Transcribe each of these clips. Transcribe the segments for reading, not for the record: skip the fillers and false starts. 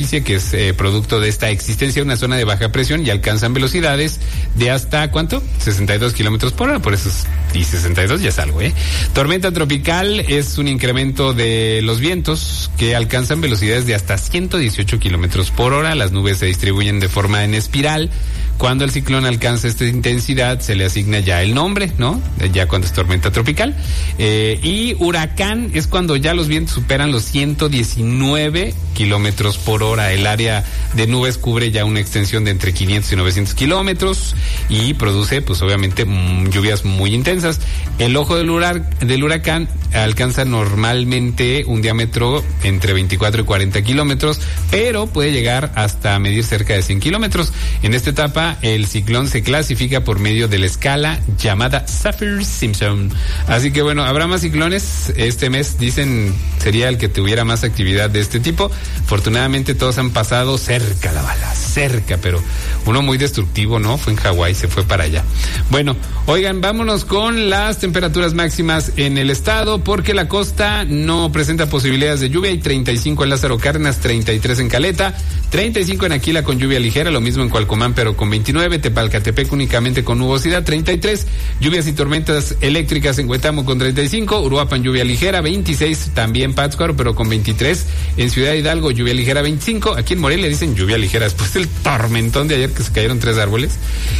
superficie que es producto de esta existencia de una zona de baja presión y alcanzan velocidades de hasta, ¿cuánto? 62 kilómetros por hora, por eso y 62 ya es algo, Tormenta tropical es un incremento de los vientos que alcanzan velocidades de hasta 118 kilómetros por hora. Las nubes se distribuyen de forma en espiral. Cuando el ciclón alcanza esta intensidad, se le asigna ya el nombre, ¿no? Ya cuando es tormenta tropical. Y huracán es cuando ya los vientos superan los 119 kilómetros por hora. El área de nubes cubre ya una extensión de entre 500 y 900 kilómetros y produce, pues obviamente, lluvias muy intensas. El ojo del huracán alcanza normalmente un diámetro entre 24 y 40 kilómetros, pero puede llegar hasta medir cerca de 100 kilómetros. En esta etapa, el ciclón se clasifica por medio de la escala llamada Saffir-Simpson. Así que bueno, habrá más ciclones este mes, dicen sería el que tuviera más actividad de este tipo. Afortunadamente todos han pasado cerca la bala, cerca, pero uno muy destructivo, ¿no? Fue en Hawái, se fue para allá. Bueno, oigan, vámonos con las temperaturas máximas en el estado, porque la costa no presenta posibilidades de lluvia. Hay 35 en Lázaro Cárdenas, 33 en Caleta, 35 en Aquila con lluvia ligera, lo mismo en Cualcomán pero con 29, Tepalcatepec únicamente con nubosidad, 33, lluvias y tormentas eléctricas en Huetamo con 35, Uruapan lluvia ligera, 26, también Pátzcuaro pero con 23, en Ciudad Hidalgo lluvia ligera 25, aquí en Morelia dicen lluvia ligera después del tormentón de ayer que se cayeron 3 árboles,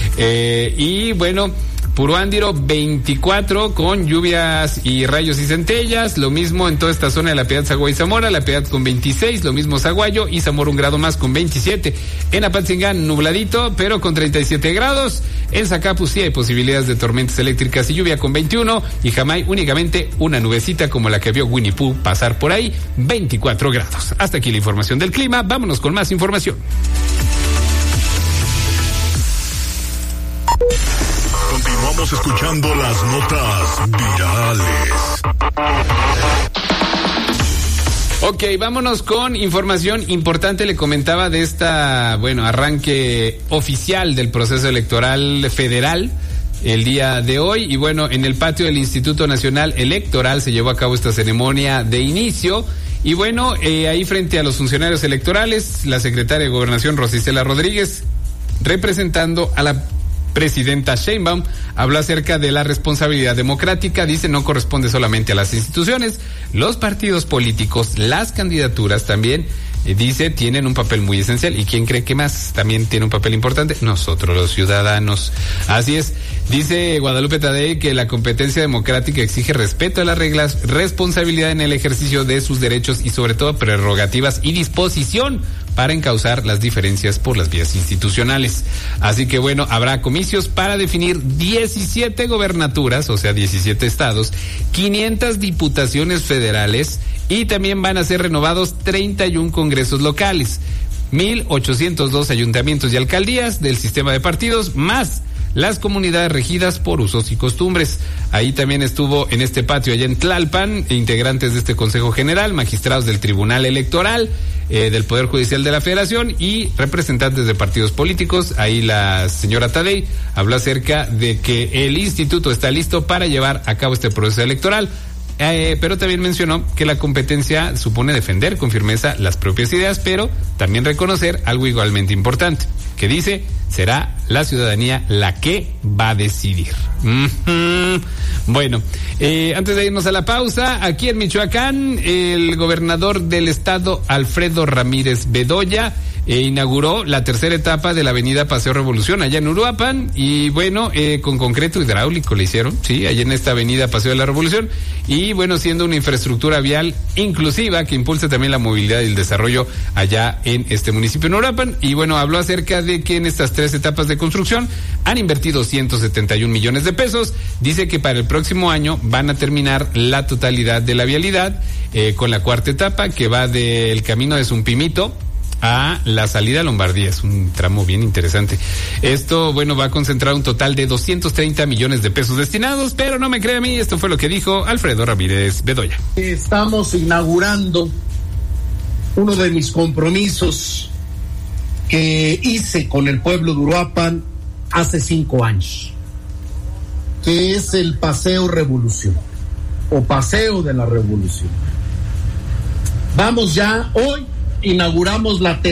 y bueno, Puruándiro 24 con lluvias y rayos y centellas, lo mismo en toda esta zona de La Piedad, Zaguayo y Zamora, La Piedad con 26, lo mismo Zaguayo y Zamora 1 grado más con 27, en Apatzingán nubladito pero con 37 grados, en Zacapu sí hay posibilidades de tormentas eléctricas y lluvia con 21 y Jamay únicamente una nubecita como la que vio Winnie Pooh pasar por ahí, 24 grados. Hasta aquí la información del clima, vámonos con más información. Continuamos escuchando las notas virales. Ok, vámonos con información importante. Le comentaba de esta, arranque oficial del proceso electoral federal el día de hoy. Y bueno, en el patio del Instituto Nacional Electoral se llevó a cabo esta ceremonia de inicio. Y bueno, ahí frente a los funcionarios electorales, la secretaria de Gobernación, Rosa Isela Rodríguez, representando a la presidenta Sheinbaum, habló acerca de la responsabilidad democrática. Dice, no corresponde solamente a las instituciones, los partidos políticos, las candidaturas también, dice, tienen un papel muy esencial. ¿Y quién cree que más también tiene un papel importante? Nosotros, los ciudadanos. Así es. Dice Guadalupe Tadei que la competencia democrática exige respeto a las reglas, responsabilidad en el ejercicio de sus derechos y sobre todo prerrogativas y disposición para encauzar las diferencias por las vías institucionales. Así que bueno, habrá comicios para definir 17 gobernaturas, o sea 17 estados, 500 diputaciones federales y también van a ser renovados 31 congresos locales, 1,802 ayuntamientos y alcaldías del sistema de partidos, más las comunidades regidas por usos y costumbres. Ahí también estuvo en este patio allá en Tlalpan, integrantes de este Consejo General, magistrados del Tribunal Electoral, del Poder Judicial de la Federación y representantes de partidos políticos. Ahí la señora Tadei habló acerca de que el instituto está listo para llevar a cabo este proceso electoral. Pero también mencionó que la competencia supone defender con firmeza las propias ideas, pero también reconocer algo igualmente importante, que dice, será la ciudadanía la que va a decidir. Bueno, antes de irnos a la pausa, aquí en Michoacán, el gobernador del estado, Alfredo Ramírez Bedoya, inauguró la tercera etapa de la avenida Paseo Revolución allá en Uruapan y bueno, con concreto hidráulico le hicieron, sí, allá en esta avenida Paseo de la Revolución y bueno, siendo una infraestructura vial inclusiva que impulsa también la movilidad y el desarrollo allá en este municipio de Uruapan. Y bueno, habló acerca de que en estas 3 etapas de construcción han invertido 171 millones de pesos. Dice que para el próximo año van a terminar la totalidad de la vialidad con la 4ª etapa que va del camino de Zumpimito a la salida a Lombardía. Es un tramo bien interesante. Esto, bueno, va a concentrar un total de 230 millones de pesos destinados, pero no me cree a mí, esto fue lo que dijo Alfredo Ramírez Bedoya. Estamos inaugurando uno de mis compromisos que hice con el pueblo de Uruapan hace 5 años, que es el Paseo Revolución, o Paseo de la Revolución. Vamos ya, hoy inauguramos la